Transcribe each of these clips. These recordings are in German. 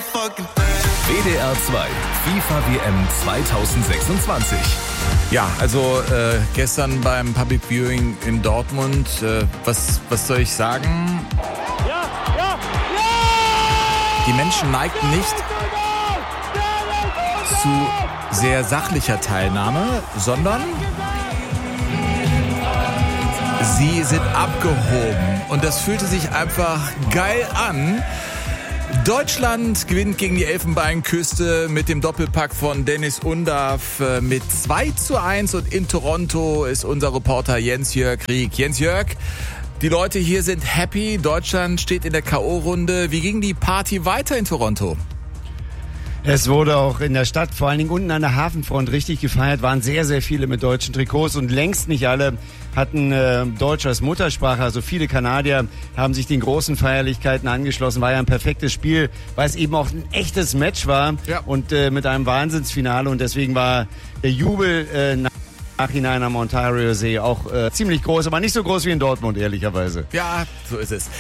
WDR 2 FIFA WM 2026. Ja, also gestern beim Public Viewing in Dortmund, was soll ich sagen? Die Menschen neigten nicht zu sehr sachlicher Teilnahme, sondern sie sind abgehoben. Und das fühlte sich einfach geil an. Deutschland gewinnt gegen die Elfenbeinküste mit dem Doppelpack von Deniz Undav mit 2:1 und in Toronto ist unser Reporter Jens-Jörg Rieck. Jens-Jörg, die Leute hier sind happy, Deutschland steht in der K.O.-Runde. Wie ging die Party weiter in Toronto? Es wurde auch in der Stadt, vor allen Dingen unten an der Hafenfront, richtig gefeiert. Waren sehr, sehr viele mit deutschen Trikots und längst nicht alle hatten Deutsch als Muttersprache. Also viele Kanadier haben sich den großen Feierlichkeiten angeschlossen. War ja ein perfektes Spiel, weil es eben auch ein echtes Match war und mit einem Wahnsinnsfinale. Und deswegen war der Jubel Nachhinein am Ontario-See auch ziemlich groß, aber nicht so groß wie in Dortmund, ehrlicherweise. Ja, so ist es.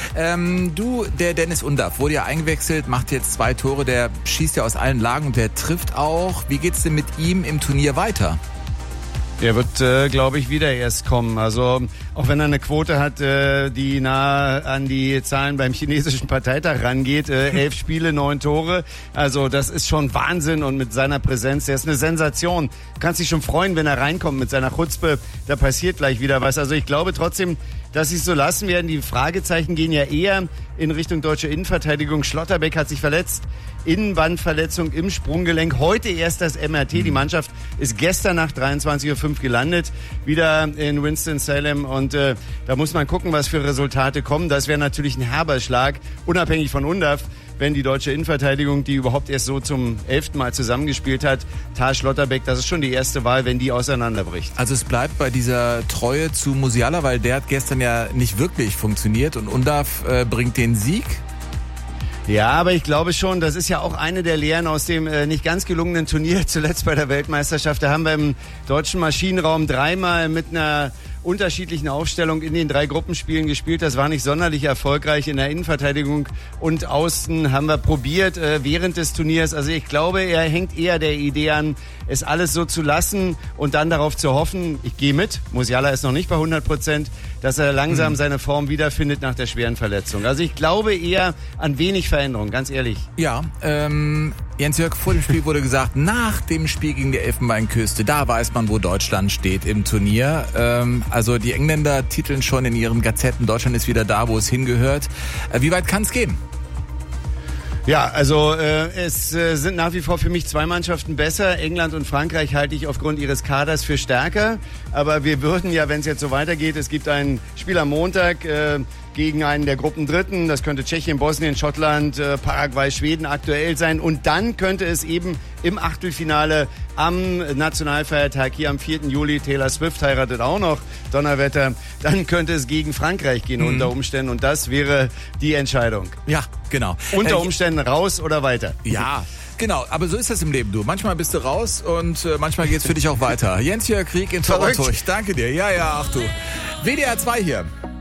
Der Deniz Undav wurde ja eingewechselt, macht jetzt 2 Tore, der schießt ja aus allen Lagen und der trifft auch. Wie geht's denn mit ihm im Turnier weiter? Der wird, glaube ich, wieder erst kommen. Also auch wenn er eine Quote hat, die nahe an die Zahlen beim chinesischen Parteitag rangeht. 11 Spiele, 9 Tore. Also das ist schon Wahnsinn und mit seiner Präsenz, der ist eine Sensation. Du kannst dich schon freuen, wenn er reinkommt mit seiner Chutzpe. Da passiert gleich wieder was. Also ich glaube trotzdem, dass sie es so lassen werden. Die Fragezeichen gehen ja eher in Richtung deutsche Innenverteidigung. Schlotterbeck hat sich verletzt. Innenbandverletzung im Sprunggelenk. Heute erst das MRT. Die Mannschaft ist gestern nach 23:05 Uhr gelandet. Wieder in Winston-Salem. Und da muss man gucken, was für Resultate kommen. Das wäre natürlich ein herber Schlag, unabhängig von Undav, wenn die deutsche Innenverteidigung, die überhaupt erst so zum 11. Mal zusammengespielt hat, Tal Schlotterbeck, das ist schon die erste Wahl, wenn die auseinanderbricht. Also es bleibt bei dieser Treue zu Musiala, weil der hat gestern ja nicht wirklich funktioniert und Undav bringt den Sieg. Ja, aber ich glaube schon, das ist ja auch eine der Lehren aus dem nicht ganz gelungenen Turnier, zuletzt bei der Weltmeisterschaft. Da haben wir im deutschen Maschinenraum 3-mal mit einer unterschiedlichen Aufstellung in den 3 Gruppenspielen gespielt. Das war nicht sonderlich erfolgreich. In der Innenverteidigung und Außen haben wir probiert während des Turniers. Also ich glaube, er hängt eher der Idee an, es alles so zu lassen und dann darauf zu hoffen, ich gehe mit, Musiala ist noch nicht bei 100%, dass er langsam seine Form wiederfindet nach der schweren Verletzung. Also ich glaube eher an wenig Veränderung, ganz ehrlich. Ja, Jens-Jörg, vor dem Spiel wurde gesagt, nach dem Spiel gegen die Elfenbeinküste, da weiß man, wo Deutschland steht im Turnier. Also die Engländer titeln schon in ihren Gazetten, Deutschland ist wieder da, wo es hingehört. Wie weit kann es gehen? Ja, also es sind nach wie vor für mich 2 Mannschaften besser. England und Frankreich halte ich aufgrund ihres Kaders für stärker. Aber wir würden ja, wenn es jetzt so weitergeht, es gibt ein Spiel am Montag gegen einen der Gruppendritten. Das könnte Tschechien, Bosnien, Schottland, Paraguay, Schweden aktuell sein. Und dann könnte es eben im Achtelfinale am Nationalfeiertag hier am 4. Juli, Taylor Swift heiratet auch noch, Donnerwetter, dann könnte es gegen Frankreich gehen unter Umständen. Und das wäre die Entscheidung. Ja, genau. Unter Umständen raus oder weiter. Ja. Genau, aber so ist das im Leben, du. Manchmal bist du raus und manchmal geht's für dich auch weiter. Jens-Jörg Rieck in Toronto. Ich danke dir. Ja, ach du. WDR 2 hier.